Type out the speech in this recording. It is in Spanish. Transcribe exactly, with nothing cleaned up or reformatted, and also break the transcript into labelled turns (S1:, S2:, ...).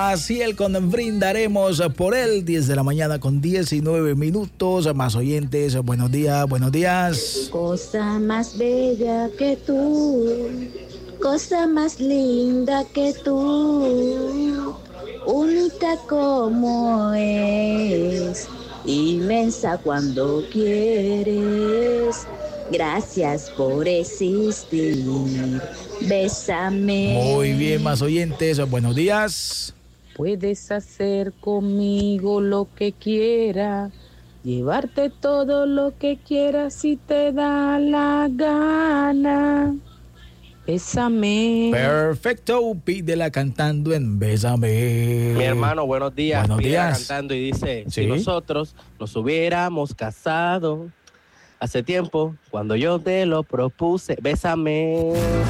S1: Así el con brindaremos por él, diez de la mañana con diecinueve minutos. Más oyentes, buenos días, buenos días.
S2: Cosa más bella que tú, cosa más linda que tú, única como es, inmensa cuando quieres. Gracias por existir, bésame.
S1: Muy bien, más oyentes, buenos días.
S3: Puedes hacer conmigo lo que quieras, llevarte todo lo que quieras si te da la gana. Bésame.
S1: Perfecto, pídela cantando en Bésame.
S4: Mi hermano, buenos días.
S1: Buenos
S4: Pídela
S1: días.
S4: cantando y dice,
S1: ¿Sí?
S4: si nosotros nos hubiéramos casado hace tiempo, cuando yo te lo propuse, bésame.